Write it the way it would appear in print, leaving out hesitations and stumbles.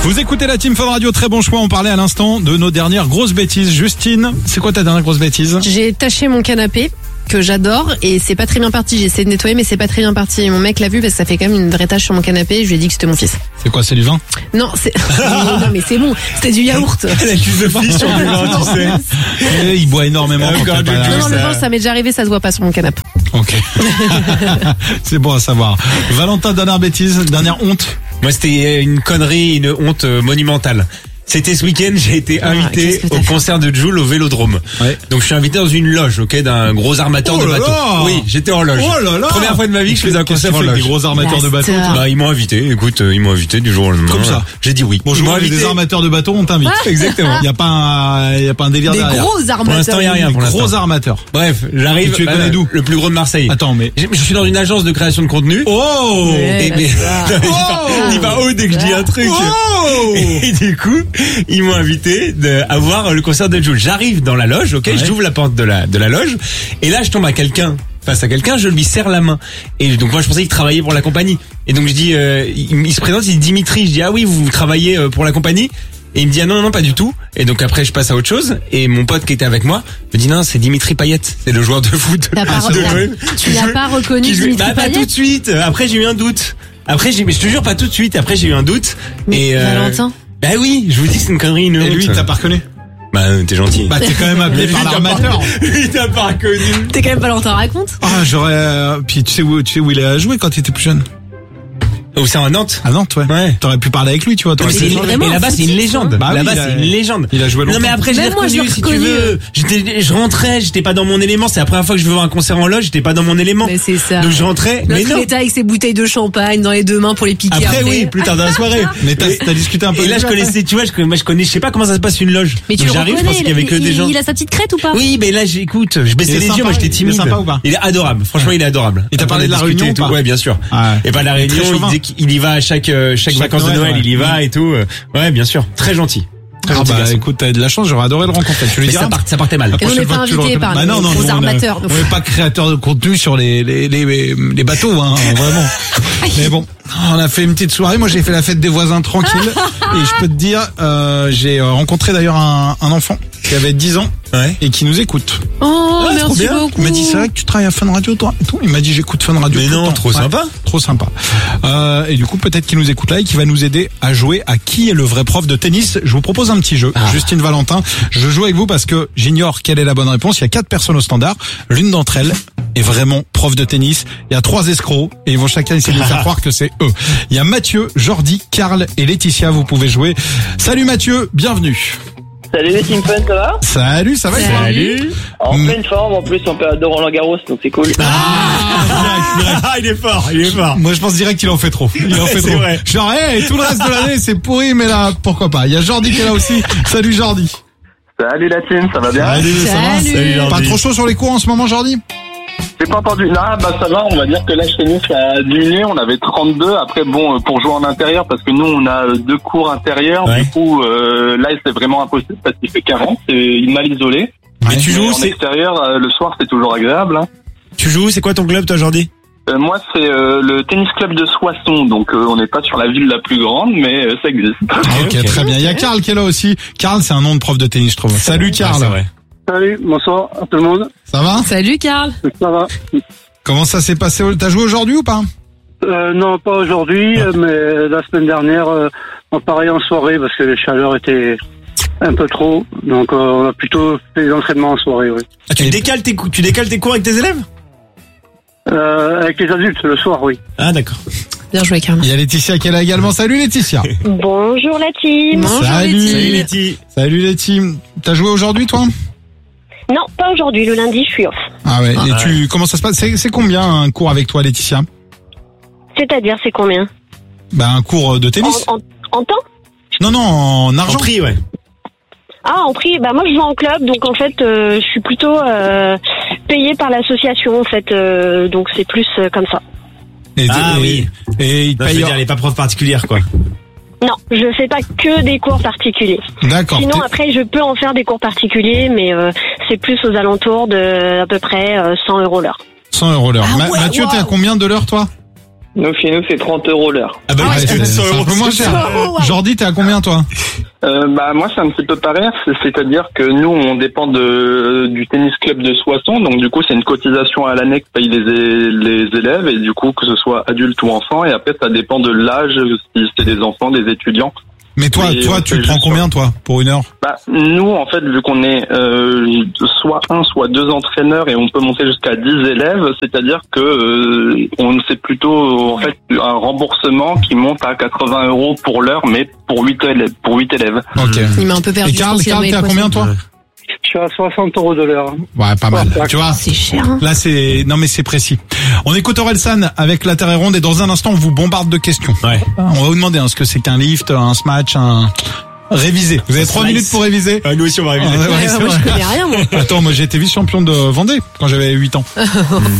Vous écoutez la Team Fun Radio, très bon choix. On parlait à l'instant de nos dernières grosses bêtises. Justine, c'est quoi ta dernière grosse bêtise? J'ai taché mon canapé que j'adore et c'est pas très bien parti. J'ai essayé de nettoyer mais c'est pas très bien parti. Et mon mec l'a vu parce que ça fait quand même une vraie tache sur mon canapé. Je lui ai dit que c'était mon fils. C'est quoi, c'est du vin? Non, c'est non mais c'est bon. C'était du yaourt. La cuisse de fille sur du vin, tu sais. Et il boit énormément. Non, le vin, ça m'est déjà arrivé, ça se voit pas sur mon canapé. Ok. C'est bon à savoir. Valentin, dernière bêtise, dernière honte. Moi, c'était une connerie, une honte monumentale. C'était ce week-end, j'ai été invité au concert de Jul au Vélodrome. Ouais. Donc je suis invité dans une loge, d'un gros armateur de bateaux. Oui, j'étais en loge. Oh là là. Première fois de ma vie que je faisais un concert en loge. Des gros armateurs de bateaux. Bah ils m'ont invité. Écoute, ils m'ont invité du jour au lendemain. Comme ça. J'ai dit oui. Bonjour, des armateurs de bateaux, on t'invite. Exactement. Il y a pas un délire des derrière. Des gros armateurs. Pour l'instant, il y a rien. Des gros armateurs. Bref, j'arrive. Et tu les connais d'où? Le plus gros de Marseille. Attends, mais je suis dans une agence de création de contenu. Oh. Il va haut dès que je dis un truc. Et du coup, ils m'ont invité à voir le concert de Jul. J'arrive dans la loge, j'ouvre la porte de la loge, et là je tombe face à quelqu'un, je lui serre la main. Et donc moi je pensais qu'il travaillait pour la compagnie. Et donc je dis, il se présente, il dit Dimitri. Je dis ah oui, vous travaillez pour la compagnie? Et il me dit ah non pas du tout. Et donc après je passe à autre chose. Et mon pote qui était avec moi me dit non, c'est Dimitri Payet, c'est le joueur de foot. Tu l'as pas reconnu Dimitri Payet? Pas tout de suite. Après j'ai eu un doute. Mais je te jure pas tout de suite. Après j'ai eu un doute. Mais Valentin. Bah oui, je vous dis que c'est une connerie, une honte. Et lui, t'as pas reconnu? Bah t'es gentil. Bah t'es quand même appelé par l'armateur. Lui t'as pas reconnu. T'es quand même Valentin, raconte. Ah j'aurais. Puis tu sais où il a joué quand il était plus jeune? Ou c'est à Nantes? À Nantes, ouais. T'aurais pu parler avec lui, tu vois. Et là-bas, c'est une légende. Bah là-bas, oui, c'est une légende. Il a joué longtemps. Non, mais après, j'ai reconnu, si tu veux. Je rentrais, j'étais pas dans mon élément. C'est la première fois que je vais voir un concert en loge, j'étais pas dans mon élément. Mais c'est ça. Donc je rentrais, mais non. Il était avec ses bouteilles de champagne dans les deux mains pour les piquer. Après, oui, plus tard dans la soirée. Mais t'as discuté un peu. Et là, je connaissais, tu vois, je sais pas comment ça se passe une loge. Mais tu j'arrive, je pensais qu'il y avait que des gens. Il a sa petite crête ou pas? Oui, mais là, j'écoute, je baissais les yeux, moi, j'étais timide. Il est sympa ou pas? Il est adorable. Franchement, il est adorable. Et t'as parlé de la Réunion ou pas? Ouais, bien sûr. Et pas la Réunion, il disait qu'il y va à chaque vacances de Noël, il y va et tout. Ouais, bien sûr. Très gentil. Ah bah écoute, t'as de la chance, j'aurais adoré le rencontrer. Tu lui diras. Ça partait mal. Et on n'est pas invité par les gros armateurs. On n'est pas créateur de contenu sur les bateaux, hein, vraiment. Mais bon, on a fait une petite soirée. Moi, j'ai fait la fête des voisins tranquille. Et je peux te dire, j'ai rencontré d'ailleurs un enfant qui avait 10 ans. Ouais. Et qui nous écoute. Oh, merci beaucoup. Il m'a dit, c'est vrai que tu travailles à Fun Radio, toi, et tout. Il m'a dit, j'écoute Fun Radio. Mais tout non, le temps. trop sympa. Trop sympa. Et du coup, peut-être qu'il nous écoute là et qu'il va nous aider à jouer à qui est le vrai prof de tennis. Je vous propose un petit jeu. Justine, Valentin. Je joue avec vous parce que j'ignore quelle est la bonne réponse. Il y a 4 personnes au standard. L'une d'entre elles est vraiment prof de tennis. Il y a 3 escrocs et ils vont chacun essayer de faire croire que c'est eux. Il y a Mathieu, Jordi, Karl et Laetitia. Vous pouvez jouer. Salut Mathieu, bienvenue. Salut les Team Fun, ça va? Salut, ça va? Salut. En pleine forme, en plus en période de Roland Garros, donc c'est cool. Direct. Il est fort. Moi je pense direct qu'il en fait trop. Il en fait trop. Vrai. Genre, tout le reste de l'année c'est pourri, mais là, pourquoi pas. Il y a Jordi qui est là aussi. Salut Jordi. Salut la team, ça va bien? Salut, ça va? Salut Jordi. Pas trop chaud sur les cours en ce moment, Jordi? J'ai pas entendu. Non, bah ça va, on va dire que là chez nous ça a diminué, on avait 32. Après bon, pour jouer en intérieur, parce que nous on a 2 cours intérieurs, du coup là c'est vraiment impossible parce qu'il fait 40, c'est mal isolé. Mais tu joues, en extérieur, le soir c'est toujours agréable. Hein. Tu joues, c'est quoi ton club toi Jordi? Moi c'est le tennis club de Soissons, donc on n'est pas sur la ville la plus grande, mais ça existe. Ok, très bien. Il y a Karl qui est là aussi. Karl, c'est un nom de prof de tennis, je trouve. Salut Karl. Salut, bonsoir à tout le monde. Ça va? Salut Karl. Ça va. Comment ça s'est passé? T'as joué aujourd'hui ou pas? Non, pas aujourd'hui, mais la semaine dernière, on parlait en soirée parce que les chaleurs étaient un peu trop, donc on a plutôt fait des entraînements en soirée, oui. Ah, tu décales tes cours avec tes élèves? Avec les adultes, le soir, oui. Ah d'accord. Bien joué Karl. Il y a Laetitia qui est là également. Salut Laetitia. Bonjour la team. Salut Letty. Salut Letty. T'as joué aujourd'hui toi? Non, pas aujourd'hui, le lundi je suis off. Ah ouais, et comment ça se passe? C'est combien un cours avec toi Laetitia? C'est-à-dire c'est combien? Bah un cours de tennis. En temps? Non, en argent. En prix, ouais. Ah, en prix, bah moi je joue en club, donc en fait je suis plutôt payée par l'association en fait, donc c'est plus comme ça. Oui. Et il te paye. Je veux dire, elle est pas prof particulière quoi. Non, je fais pas que des cours particuliers. D'accord. Sinon après je peux en faire des cours particuliers, mais c'est plus aux alentours de à peu près 100 € l'heure. 100 € l'heure. Mathieu, t'es à combien de l'heure toi? Nous, chez nous, c'est 30 € l'heure. Ah bah, Ouais, c'est un peu moins cher. Jordi, t'es à combien, toi? Moi, c'est un petit peu pareil. C'est-à-dire que nous, on dépend du tennis club de Soissons. Donc, du coup, c'est une cotisation à l'année que payent les élèves. Et du coup, que ce soit adultes ou enfants. Et après, ça dépend de l'âge, si c'est des enfants, des étudiants. Mais toi, tu prends combien, toi, pour une heure? Nous, en fait, vu qu'on est soit un, soit deux entraîneurs et on peut monter jusqu'à 10 élèves, c'est-à-dire que c'est plutôt en fait un remboursement qui monte à 80 € pour l'heure, mais pour 8 élèves. Ok. Il m'a un peu perdu. Et Karl, t'es à combien, toi? Je suis à 60 € de l'heure. Ouais, pas mal. Tu vois? C'est cher. Hein. Là, non, mais c'est précis. On écoute Orelsan avec La Terre est ronde et dans un instant, on vous bombarde de questions. Ouais. On va vous demander ce que c'est qu'un lift, un smatch, réviser. Vous avez 3 minutes pour réviser? Nous aussi, on va réviser. Ouais, Moi, je connais rien, moi. Attends, moi, j'ai été vice-champion de Vendée quand j'avais 8 ans.